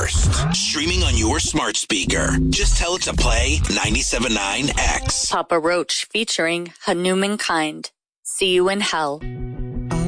first. Streaming on your smart speaker. Just tell it to play 97.9 X. Papa Roach featuring Hanuman Kind. See You in Hell.